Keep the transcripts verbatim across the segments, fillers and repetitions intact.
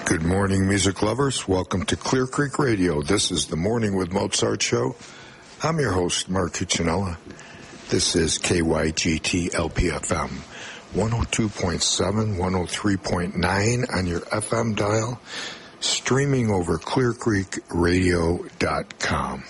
Good morning, music lovers. Welcome to Clear Creek Radio. This is the Morning with Mozart show. I'm your host, Mark Cuccinella. This is K Y G T L P F M, one oh two point seven, one oh three point nine on your F M dial, streaming over clear creek radio dot com.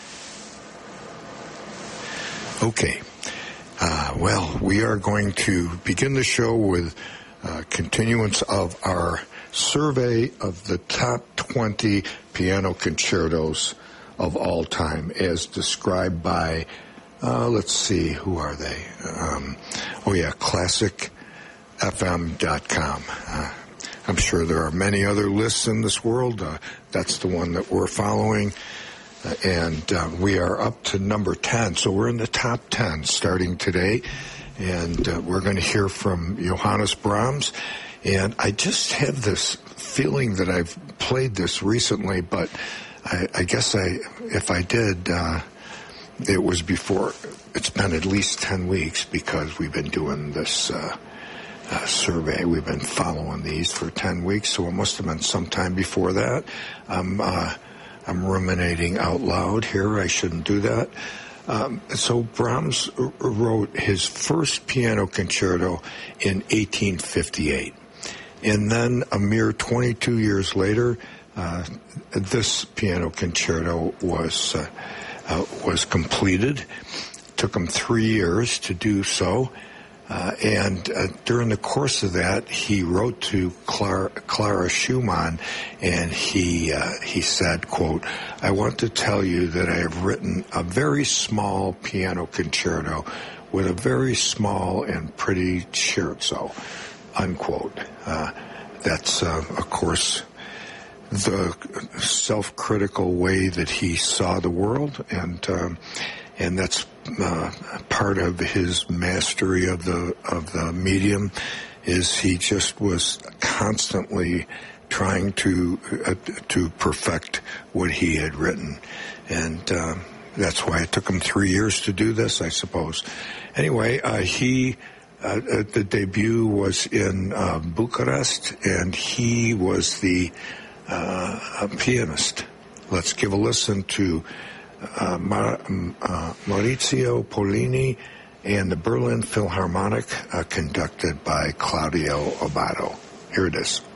Okay. Uh, well, we are going to begin the show with uh, continuance of our survey of the top twenty piano concertos of all time as described by, uh, let's see, who are they? Um, oh, yeah, classic F M dot com. Uh, I'm sure there are many other lists in this world. Uh, that's the one that we're following. Uh, and uh, we are up to number ten. So we're in the top ten starting today. And uh, we're going to hear from Johannes Brahms. And I just have this feeling that I've played this recently, but I, I guess I, if I did, uh, it was before. It's been at least ten weeks because we've been doing this uh, uh, survey. We've been following these for ten weeks, so it must have been sometime before that. I'm, uh, I'm ruminating out loud here. I shouldn't do that. Um, so Brahms wrote his first piano concerto in eighteen fifty-eight. And then a mere twenty-two years later, uh, this piano concerto was uh, uh, was completed. It took him three years to do so. Uh, and uh, during the course of that, he wrote to Clara, Clara Schumann, and he uh, he said, quote, "I want to tell you that I have written a very small piano concerto with a very small and pretty scherzo," unquote. Uh, that's, uh, of course, the self-critical way that he saw the world, and um, and that's uh, part of his mastery of the of the medium. Is he just was constantly trying to uh, to perfect what he had written, and uh, that's why it took him three years to do this, I suppose. Anyway, uh, he. Uh, the debut was in uh, Bucharest, and he was the uh, pianist. Let's give a listen to uh, Mar- uh, Maurizio Pollini and the Berlin Philharmonic, uh, conducted by Claudio Abbado. Here it is.